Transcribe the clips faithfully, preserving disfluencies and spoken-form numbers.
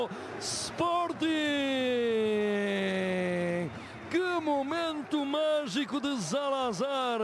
Sporting! Que momento mágico de Salazar,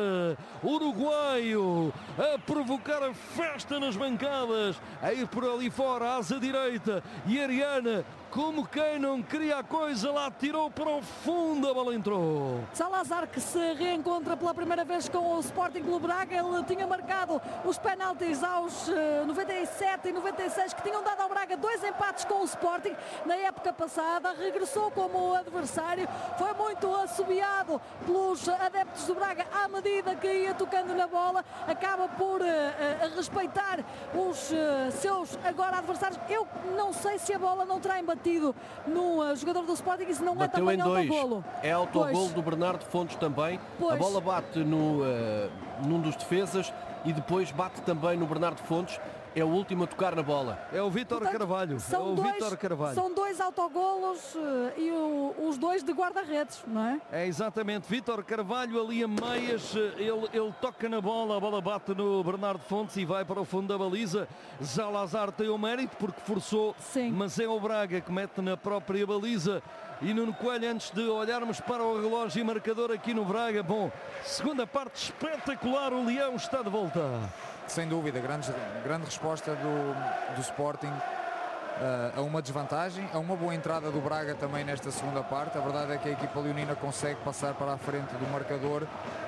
uruguaio, a provocar a festa nas bancadas, a ir por ali fora, asa direita, e Ariana, como quem não queria a coisa, lá tirou para o fundo, a bola entrou. Salazar, que se reencontra pela primeira vez com o Sporting Clube Braga. Ele tinha marcado os penaltis aos uh, noventa e sete e noventa e seis, que tinham dado ao Braga dois empates com o Sporting na época passada. Regressou como adversário, foi muito assobiado pelos adeptos do Braga à medida que ia tocando na bola. Acaba por uh, uh, respeitar os uh, seus agora adversários. Eu não sei se a bola não terá embatido no uh, jogador do Sporting, isso não Bateu é também em dois. autogolo. É autogolo do Bernardo Fontes também. Pois. A bola bate no, uh, num dos defesas e depois bate também no Bernardo Fontes. É o último a tocar na bola. É o Vítor Carvalho. É São o dois, Vítor Carvalho. São dois autogolos uh, e o, os dois de guarda-redes, não é? É exatamente, Vítor Carvalho ali a meias, ele, ele toca na bola, a bola bate no Bernardo Fontes e vai para o fundo da baliza. Salazar tem o mérito porque forçou, Sim. mas é o Braga que mete na própria baliza. E Nuno Coelho, antes de olharmos para o relógio e marcador aqui no Braga, bom, segunda parte espetacular, o Leão está de volta. Sem dúvida, grande, grande resposta do, do Sporting uh, a uma desvantagem, a uma boa entrada do Braga também nesta segunda parte. A verdade é que a equipa leonina consegue passar para a frente do marcador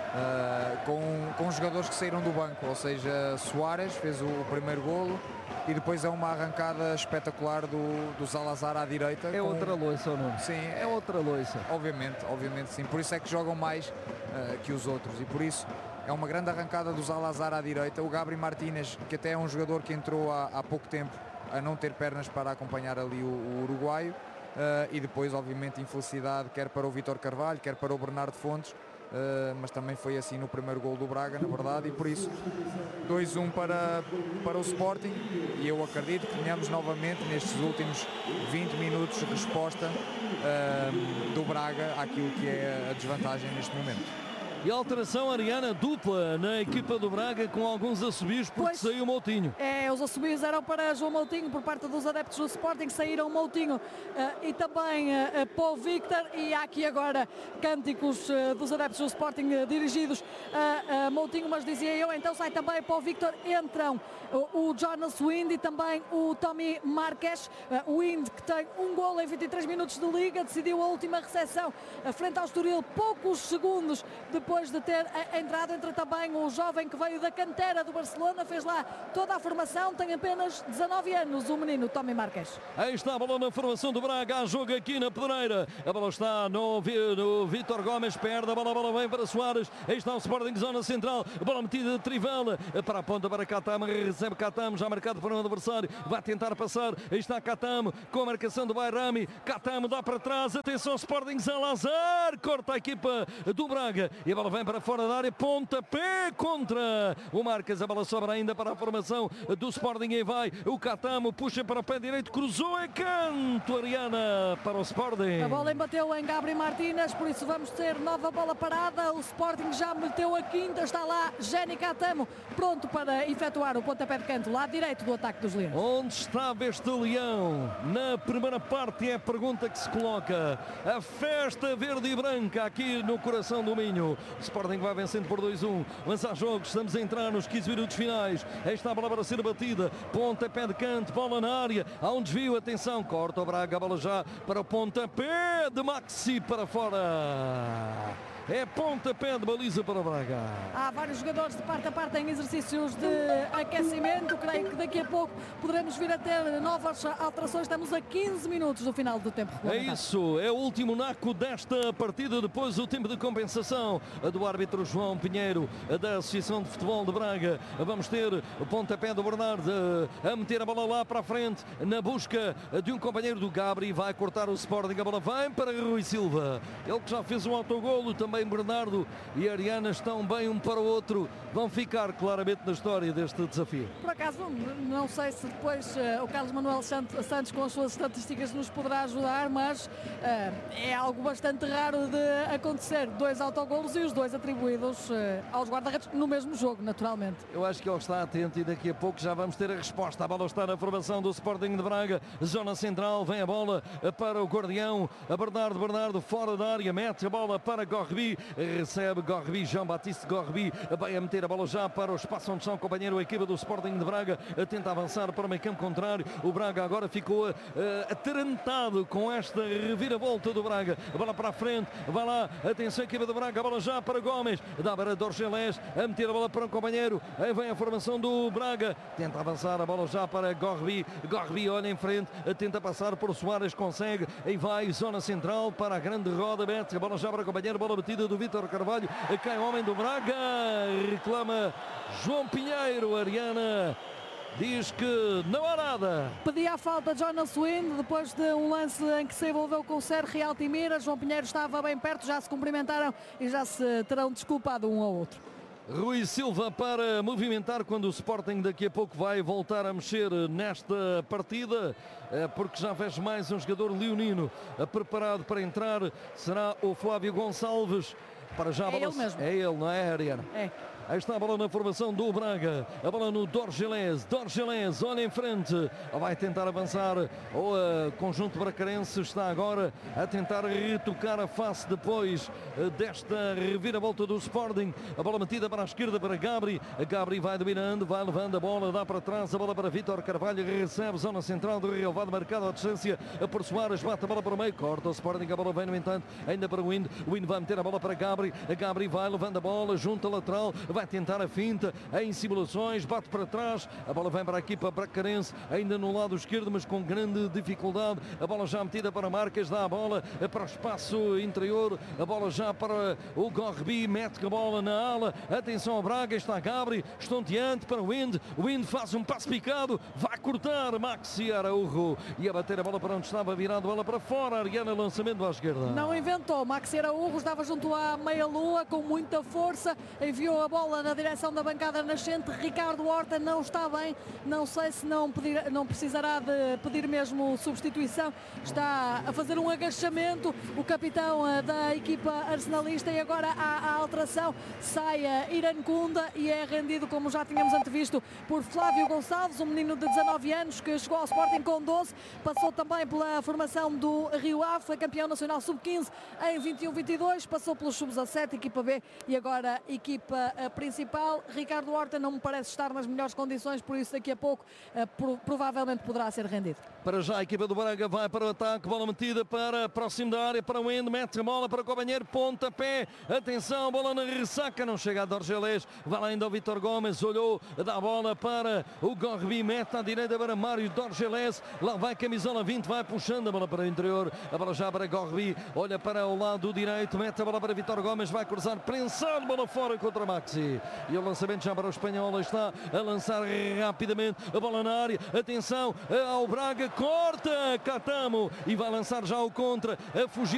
uh, com, com jogadores que saíram do banco, ou seja, Soares fez o, o primeiro golo e depois é uma arrancada espetacular do, do Salazar à direita. É com... outra loiça, não? Sim, é outra loiça. Obviamente, obviamente sim. Por isso é que jogam mais uh, que os outros e por isso é uma grande arrancada do Salazar à direita. O Gabri Martínez, que até é um jogador que entrou há, há pouco tempo a não ter pernas para acompanhar ali o, o uruguaio. Uh, e depois, obviamente, infelicidade quer para o Vítor Carvalho, quer para o Bernardo Fontes. Uh, mas também foi assim no primeiro gol do Braga, na verdade. E por isso, dois a um para, para o Sporting. E eu acredito que tenhamos novamente, nestes últimos vinte minutos, resposta uh, do Braga àquilo que é a desvantagem neste momento. E alteração, Ariana, dupla na equipa do Braga com alguns assobios porque Pois, saiu o Moutinho. É, os assobios eram para João Moutinho por parte dos adeptos do Sporting, saíram Moutinho uh, e também uh, Paul Victor, e há aqui agora cânticos uh, dos adeptos do Sporting uh, dirigidos a uh, Moutinho, mas dizia eu, então sai também Paul Victor, entram uh, o Jonas Wind e também o Tommy Marques. Uh, o Wind, que tem um golo em vinte e três minutos de liga, decidiu a última recepção uh, frente ao Estoril, poucos segundos depois depois de ter entrado. Entra também o jovem que veio da cantera do Barcelona, fez lá toda a formação, tem apenas dezanove anos, o menino Tommy Marques. Aí está a bola na formação do Braga, há jogo aqui na Pedreira, a bola está no, no Vítor Gomes, perde a bola, a bola vem para Soares, aí está o Sporting zona central, a bola metida de Trivela, para a ponta para Catamo, recebe Catamo, já marcado para o adversário, vai tentar passar, aí está Catamo, com a marcação do Bayrami, Catamo dá para trás, atenção Sporting, Salazar, corta a equipa do Braga, e a bola vem para fora da área, pontapé contra o Marques, a bola sobra ainda para a formação do Sporting, e vai o Catamo, puxa para o pé direito, cruzou, é canto, Ariana, para o Sporting. A bola embateu em Gabri Martínez, por isso vamos ter nova bola parada, o Sporting já meteu a quinta, está lá Jenny Catamo, pronto para efetuar o pontapé de canto, lado direito do ataque dos Leões. Onde estava este Leão? Na primeira parte é a pergunta que se coloca, a festa verde e branca aqui no coração do Minho. O Sporting vai vencendo por dois a um, mas há jogos, estamos a entrar nos quinze minutos finais, aí está a bola para ser batida, pontapé de canto, bola na área, há um desvio, atenção, corta o Braga, a bola já para o pontapé de Maxi para fora. É pontapé de baliza para o Braga. Há vários jogadores de parte a parte em exercícios de aquecimento. Creio que daqui a pouco poderemos vir a ter novas alterações. Estamos a quinze minutos do final do tempo regulamentar. É isso, é o último naco desta partida. Depois o tempo de compensação do árbitro João Pinheiro da Associação de Futebol de Braga. Vamos ter o pontapé do Bernardo a meter a bola lá para a frente na busca de um companheiro do Gabri. Vai cortar o Sporting, a bola vem para Rui Silva. Ele que já fez um autogolo também também Bernardo e Ariana estão bem um para o outro, vão ficar claramente na história deste desafio. Por acaso, não sei se depois uh, o Carlos Manuel Santos com as suas estatísticas nos poderá ajudar, mas uh, é algo bastante raro de acontecer. Dois autogolos e os dois atribuídos uh, aos guarda-redes no mesmo jogo, naturalmente. Eu acho que ele está atento e daqui a pouco já vamos ter a resposta. A bola está na formação do Sporting de Braga, zona central, vem a bola para o Guardião, a Bernardo, Bernardo fora da área, mete a bola para Gorbi, recebe Gorbi, Jean-Baptiste Gorbi, vai a meter a bola já para o espaço onde está o companheiro, a equipa do Sporting de Braga, tenta avançar para o meio campo contrário, o Braga agora ficou uh, atarantado com esta reviravolta do Braga, a bola para a frente, vai lá, atenção a equipa do Braga, a bola já para Gomes, dá para Dorgelés, a meter a bola para o companheiro, aí vem a formação do Braga, tenta avançar a bola já para Gorbi, Gorbi olha em frente, tenta passar por Soares, consegue, aí vai, zona central para a grande roda, mete a bola já para o companheiro, bola batida do Vítor Carvalho, cai o homem do Braga, reclama João Pinheiro, Ariana diz que não há nada. Pedia a falta Jonas Wind depois de um lance em que se envolveu com o Serri Altimira. João Pinheiro estava bem perto, já se cumprimentaram e já se terão desculpado um ao outro. Rui Silva para movimentar quando o Sporting daqui a pouco vai voltar a mexer nesta partida, porque já vejo mais um jogador leonino preparado para entrar, será o Flávio Gonçalves. Para já a bola... É ele mesmo. É ele, não é, Ariana? É. Aí está a bola na formação do Braga, a bola no Dorgelés, Dorgelés olha em frente, vai tentar avançar, o uh, conjunto bracarense está agora a tentar retocar a face depois uh, desta reviravolta do Sporting, a bola metida para a esquerda para Gabri, a Gabri vai dominando, vai levando a bola, dá para trás, a bola para Vítor Carvalho, recebe zona central do Rio, vai marcado a distância por Soares, bate a bola para o meio, corta o Sporting, a bola vem no entanto, ainda para o Wind, o Wind vai meter a bola para Gabri, a Gabri vai levando a bola, junto a lateral, vai tentar a finta, em simulações, bate para trás, a bola vem para a equipa bracarense, ainda no lado esquerdo, mas com grande dificuldade, a bola já metida para Marques, dá a bola para o espaço interior, a bola já para o Gorbi, mete a bola na ala, atenção ao Braga, está Gabri, estonteante para o Wind, o Wind faz um passo picado, vai cortar Maxi Araújo, e a bater a bola para onde estava virado, a bola para fora, Ariana, lançamento à esquerda. Não inventou, Maxi Araújo estava junto à meia-lua, com muita força, enviou a bola na direção da bancada nascente, Ricardo Horta não está bem, não sei se não, pedir, não precisará de pedir mesmo substituição, está a fazer um agachamento, o capitão da equipa arsenalista, e agora há a alteração, sai a Irene Kunda e é rendido, como já tínhamos antevisto, por Flávio Gonçalves, um menino de dezanove anos que chegou ao Sporting com doze, passou também pela formação do Rio Ave, foi campeão nacional sub quinze em vinte e um vinte e dois, passou pelos sub dezassete, equipa B e agora equipa principal. Ricardo Horta não me parece estar nas melhores condições, por isso daqui a pouco uh, pro, provavelmente poderá ser rendido. Para já a equipa do Braga vai para o ataque, bola metida para próximo da área, para o Endo, mete a bola para o companheiro, pontapé, atenção, bola na ressaca, não chega a Dorgelés, vai lá ainda o Vítor Gomes, olhou, dá a bola para o Gorbi, mete à direita para Mário Dorgelés, lá vai camisola vinte, vai puxando a bola para o interior, a bola já para Gorbi, olha para o lado direito, mete a bola para Vítor Gomes, vai cruzar, prensado, bola fora contra Maxi. E o lançamento já para o espanhol, está a lançar rapidamente a bola na área, atenção ao Braga, corta Catamo e vai lançar já o contra, a fugir